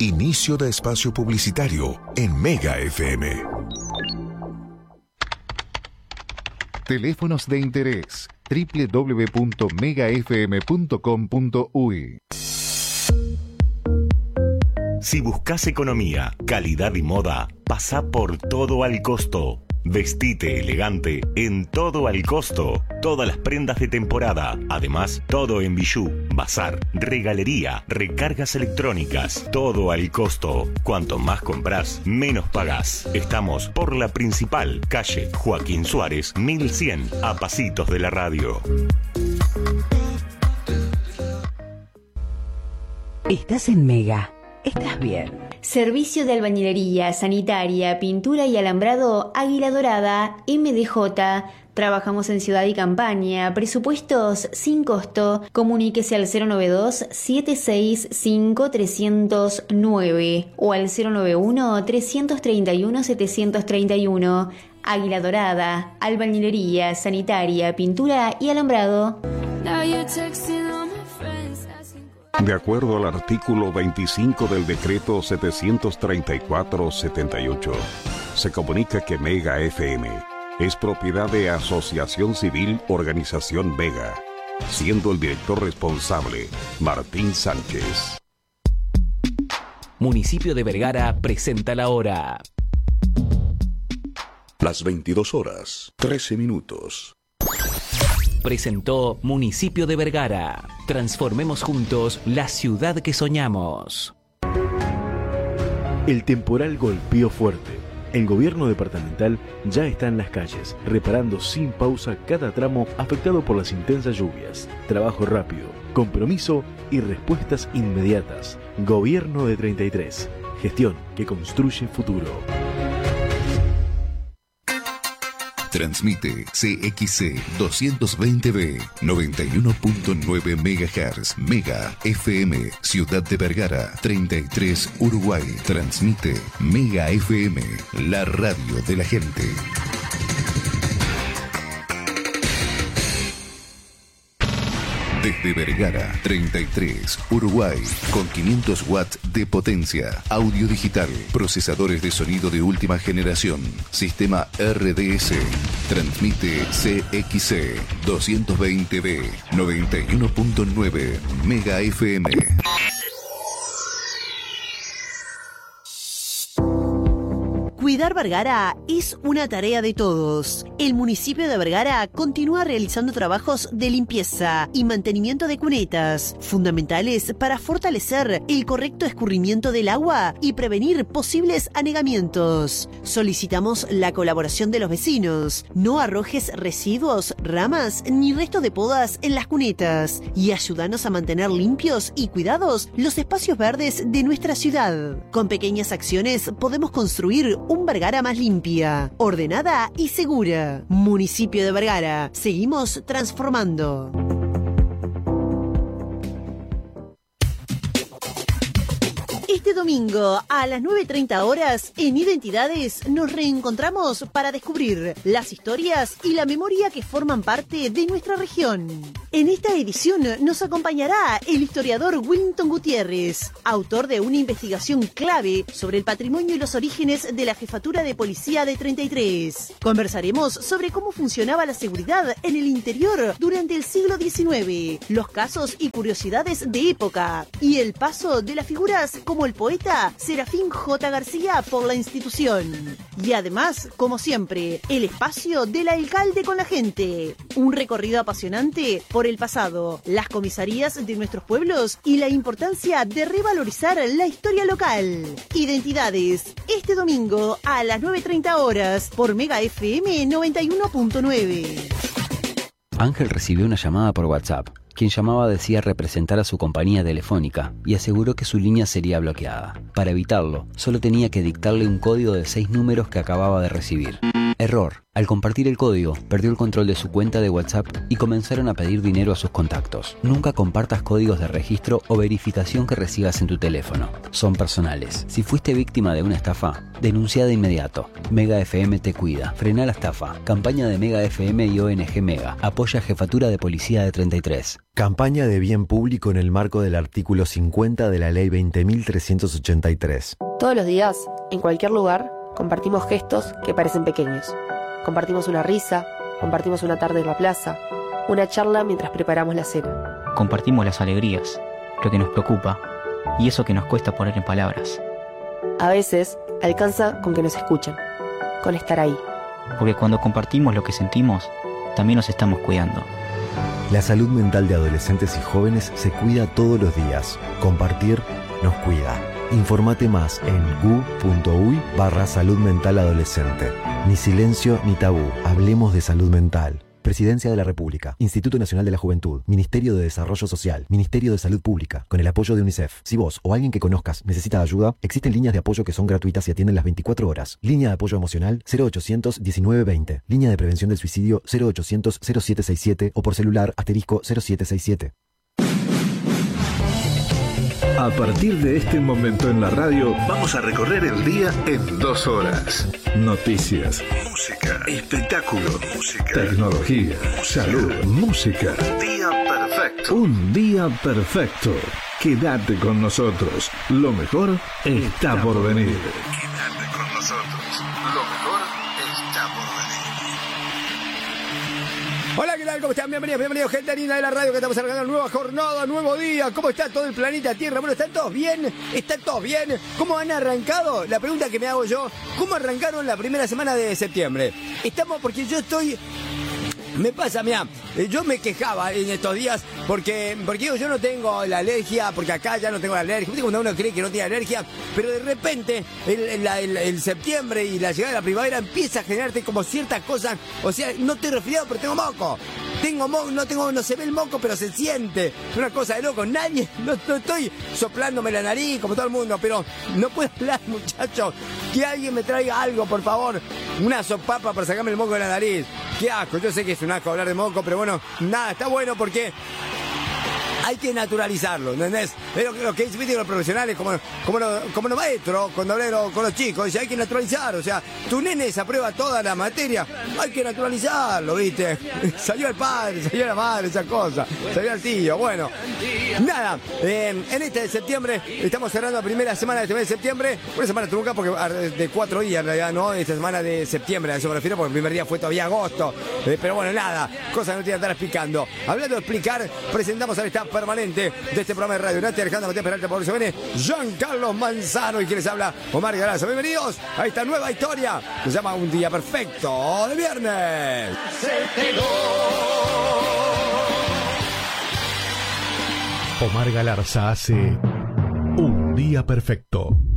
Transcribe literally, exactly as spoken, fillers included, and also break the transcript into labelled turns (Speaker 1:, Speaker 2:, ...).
Speaker 1: Inicio de espacio publicitario en Mega F M.
Speaker 2: Teléfonos de interés doble u doble u doble u punto mega f m punto com punto u y.
Speaker 3: Si buscas economía, calidad y moda, pasa por Todo al Costo. Vestite elegante en Todo al Costo. Todas las prendas de temporada. Además, todo en bijú, bazar, regalería, recargas electrónicas. Todo al Costo. Cuanto más compras, menos pagás. Estamos por la principal, calle Joaquín Suárez, mil cien, a pasitos de la radio.
Speaker 4: Estás en Mega. Estás bien.
Speaker 5: Servicio de albañilería, sanitaria, pintura y alambrado Águila Dorada, M D J. Trabajamos en Ciudad y Campaña. Presupuestos sin costo. Comuníquese al cero noventa y dos, setecientos sesenta y cinco, trescientos nueve o al cero noventa y uno, trescientos treinta y uno, setecientos treinta y uno. Águila Dorada, albañilería, sanitaria, pintura y alambrado.
Speaker 6: De acuerdo al artículo veinticinco del decreto setecientos treinta y cuatro setenta y ocho, se comunica que Mega F M es propiedad de Asociación Civil Organización Mega, siendo el director responsable Martín Sánchez.
Speaker 7: Municipio de Vergara presenta la hora.
Speaker 6: Las veintidós horas, trece minutos.
Speaker 7: Presentó Municipio de Vergara. Transformemos juntos la ciudad que soñamos.
Speaker 8: El temporal golpeó fuerte. El gobierno departamental ya está en las calles, reparando sin pausa cada tramo afectado por las intensas lluvias. Trabajo rápido, compromiso y respuestas inmediatas. Gobierno de treinta y tres. Gestión que construye futuro.
Speaker 9: Transmite C X C doscientos veinte B, noventa y uno punto nueve megahertz, Mega F M, Ciudad de Vergara, treinta y tres, Uruguay. Transmite Mega F M, la radio de la gente. Desde Vergara, treinta y tres, Uruguay, con quinientos watts de potencia, audio digital, procesadores de sonido de última generación, sistema R D S. Transmite C X C doscientos veinte B, noventa y uno punto nueve Mega F M.
Speaker 10: Cuidar Vergara es una tarea de todos. El municipio de Vergara continúa realizando trabajos de limpieza y mantenimiento de cunetas, fundamentales para fortalecer el correcto escurrimiento del agua y prevenir posibles anegamientos. Solicitamos la colaboración de los vecinos. No arrojes residuos, ramas ni restos de podas en las cunetas y ayúdanos a mantener limpios y cuidados los espacios verdes de nuestra ciudad. Con pequeñas acciones podemos construir un Vergara más limpia, ordenada y segura. Municipio de Vergara. Seguimos transformando. Este domingo a las nueve treinta horas en Identidades nos reencontramos para descubrir las historias y la memoria que forman parte de nuestra región. En esta edición nos acompañará el historiador Willington Gutiérrez, autor de una investigación clave sobre el patrimonio y los orígenes de la Jefatura de Policía de treinta y tres. Conversaremos sobre cómo funcionaba la seguridad en el interior durante el siglo diecinueve, los casos y curiosidades de época y el paso de las figuras como el poeta Serafín J. García por la institución. Y además, como siempre, el espacio del alcalde con la gente. Un recorrido apasionante por el pasado, las comisarías de nuestros pueblos y la importancia de revalorizar la historia local. Identidades, este domingo a las nueve treinta horas por Mega F M noventa y uno punto nueve.
Speaker 11: Ángel recibió una llamada por WhatsApp. Quien llamaba decía representar a su compañía telefónica y aseguró que su línea sería bloqueada. Para evitarlo, solo tenía que dictarle un código de seis números que acababa de recibir. Error. Al compartir el código, perdió el control de su cuenta de WhatsApp y comenzaron a pedir dinero a sus contactos. Nunca compartas códigos de registro o verificación que recibas en tu teléfono. Son personales. Si fuiste víctima de una estafa, denuncia de inmediato. Mega F M te cuida. Frena la estafa. Campaña de Mega F M y O N G Mega. Apoya Jefatura de Policía de treinta y tres.
Speaker 12: Campaña de bien público en el marco del artículo cincuenta de la Ley veinte mil trescientos ochenta y tres.
Speaker 13: Todos los días, en cualquier lugar, compartimos gestos que parecen pequeños. Compartimos una risa, compartimos una tarde en la plaza, una charla mientras preparamos la cena.
Speaker 14: Compartimos las alegrías, lo que nos preocupa y eso que nos cuesta poner en palabras.
Speaker 13: A veces, alcanza con que nos escuchen, con estar ahí.
Speaker 14: Porque cuando compartimos lo que sentimos, también nos estamos cuidando.
Speaker 12: La salud mental de adolescentes y jóvenes se cuida todos los días. Compartir nos cuida. Informate más en gu.uy barra salud mental adolescente. Ni silencio ni tabú. Hablemos de salud mental. Presidencia de la República, Instituto Nacional de la Juventud, Ministerio de Desarrollo Social, Ministerio de Salud Pública, con el apoyo de UNICEF. Si vos o alguien que conozcas necesita ayuda, existen líneas de apoyo que son gratuitas y atienden las veinticuatro horas. Línea de apoyo emocional cero ochocientos diecinueve veinte. Línea de prevención del suicidio cero ochocientos cero siete sesenta y siete o por celular asterisco cero siete sesenta y siete.
Speaker 15: A partir de este momento en la radio, vamos a recorrer el día en dos horas. Noticias, música, espectáculo, música, tecnología, salud, música. Un día perfecto. Un día perfecto. Quédate con nosotros. Lo mejor está por venir. Quédate con nosotros. Lo mejor está por venir.
Speaker 16: Hola, ¿qué tal? ¿Cómo están? Bienvenidos, bienvenidos, gente linda de la radio, que estamos arrancando nueva jornada, nuevo día. ¿Cómo está todo el planeta Tierra? Bueno, ¿están todos bien? ¿Están todos bien? ¿Cómo han arrancado? La pregunta que me hago yo, ¿cómo arrancaron la primera semana de septiembre? Estamos porque yo estoy... Me pasa, mira, yo me quejaba en estos días porque, porque yo no tengo la alergia, porque acá ya no tengo la alergia. Cuando uno cree que no tiene alergia, pero de repente el, el, el, el septiembre y la llegada de la primavera empieza a generarte como ciertas cosas. O sea, no estoy resfriado, pero tengo moco. Tengo moco, no tengo, no se ve el moco, pero se siente. Es una cosa de loco. Nadie, no, no estoy soplándome la nariz como todo el mundo, pero no puedo hablar, muchachos. Que alguien me traiga algo, por favor. Una sopapa para sacarme el moco de la nariz. Qué asco, yo sé que es un asco hablar de moco, pero bueno, nada, está bueno porque hay que naturalizarlo, ¿entendés? Es lo, lo que dicen los profesionales, como, como, lo, como los maestros, cuando hablé con los chicos, dice, hay que naturalizar, o sea, tu nene se aprueba toda la materia, hay que naturalizarlo, ¿viste? Salió el padre, salió la madre, esa cosa, salió el tío, bueno. Nada, eh, en este de septiembre, estamos cerrando la primera semana de este mes de septiembre, una semana trunca porque de cuatro días en realidad, ¿no? Esta semana de septiembre, a eso me refiero, porque el primer día fue todavía agosto, eh, pero bueno, nada, cosas que no te voy a estar explicando. Hablando de explicar, presentamos al staff permanente de este programa de radio. Nati Alejandro, Matías Peralta, Pablo Giovanni, Giancarlo Manzano y quien les habla, Omar Garazo. Bienvenidos a esta nueva historia que se llama Un Día Perfecto de Viernes.
Speaker 17: Omar Galarza hace Un Día Perfecto.